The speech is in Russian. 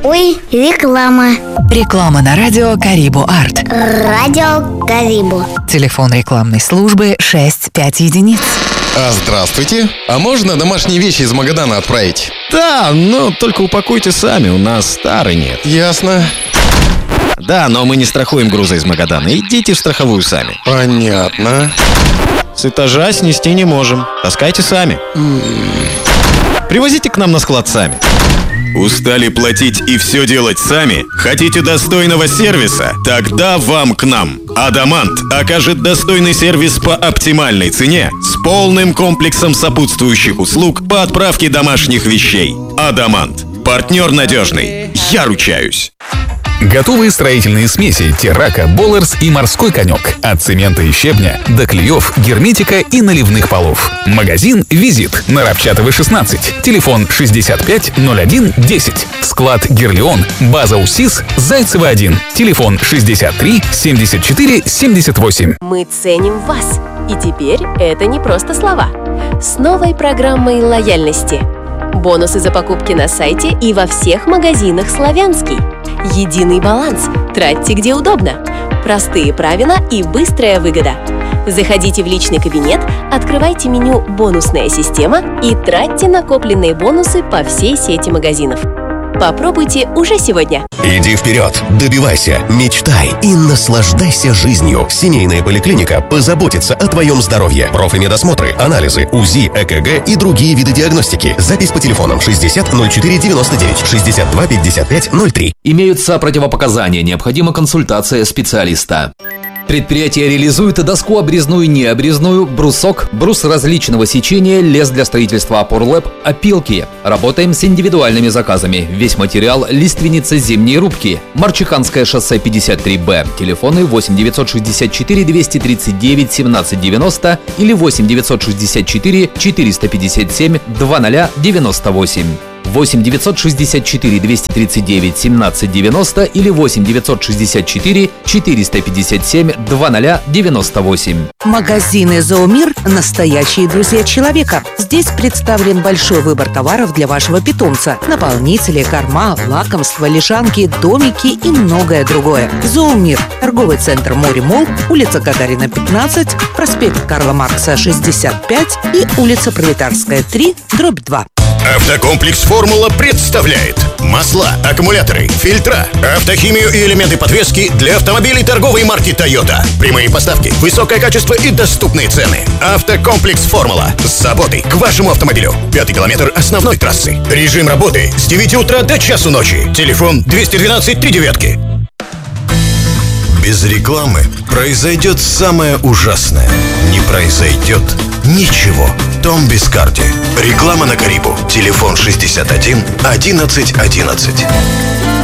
Ой, реклама. Реклама на радио Карибу Арт. Радио Карибу. Телефон рекламной службы 65 единиц. Здравствуйте. А можно домашние вещи из Магадана отправить? Да, но только упакуйте сами, у нас старый нет. Ясно. Да, но мы не страхуем грузы из Магадана. Идите в страховую сами. Понятно. С этажа снести не можем. Таскайте сами. Привозите к нам на склад сами. Устали платить и все делать сами? Хотите достойного сервиса? Тогда вам к нам. Адамант окажет достойный сервис по оптимальной цене с полным комплексом сопутствующих услуг по отправке домашних вещей. Адамант. Партнер надежный. Я ручаюсь. Готовые строительные смеси Террака, Боллерс и Морской конек. От цемента и щебня до клеев, герметика и наливных полов. Магазин «Визит» на Равчатовой, 16. Телефон 65 01 10. Склад «Герлион», база УСИС, Зайцева 1. Телефон 63 74 78. Мы ценим вас. И теперь это не просто слова. С новой программой лояльности. Бонусы за покупки на сайте и во всех магазинах «Славянский». Единый баланс. Тратьте где удобно. Простые правила и быстрая выгода. Заходите в личный кабинет, открывайте меню «Бонусная система» и тратьте накопленные бонусы по всей сети магазинов. Попробуйте уже сегодня. Иди вперед, добивайся, мечтай и наслаждайся жизнью. Семейная поликлиника позаботится о твоем здоровье. Профмедосмотры, анализы, УЗИ, ЭКГ и другие виды диагностики. Запись по телефонам 60 04 99, 62 55 03. Имеются противопоказания, необходима консультация специалиста. Предприятие реализует доску обрезную, необрезную, брусок, брус различного сечения, лес для строительства опор ЛЭП, опилки. Работаем с индивидуальными заказами. Весь материал – лиственница зимней рубки. Марчиканское шоссе 53Б. Телефоны 8 964 239 17 90 или 8 964 457 2098. 8 964 239 17 90 или 8 964 457 2098. Магазины «Зоомир» – настоящие друзья человека. Здесь представлен большой выбор товаров для вашего питомца. Наполнители, корма, лакомства, лежанки, домики и многое другое. «Зоомир» – торговый центр «Море-Молл», улица Гагарина, 15, проспект Карла Маркса, 65 и улица Пролетарская, 3/2. Автокомплекс «Формула» представляет масла, аккумуляторы, фильтра, автохимию и элементы подвески для автомобилей торговой марки Toyota. Прямые поставки, высокое качество и доступные цены. Автокомплекс «Формула» с заботой к вашему автомобилю. 5-й километр основной трассы. Режим работы с 9 утра до часу ночи. Телефон 212 39. Без рекламы произойдет самое ужасное. Не произойдет ничего. Том Бискарди. Реклама на Карибу. Телефон 61 11 11.